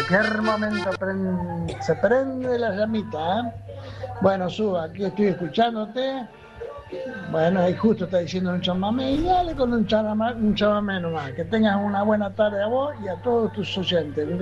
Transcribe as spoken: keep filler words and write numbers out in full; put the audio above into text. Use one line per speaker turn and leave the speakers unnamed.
cualquier momento prende, se prende la llamita, ¿eh? Bueno, Su, aquí estoy escuchándote. Bueno, ahí justo está diciendo un chamamé y dale con un chamamé, un chamamé nomás. Que tengas una buena tarde a vos y a todos tus oyentes.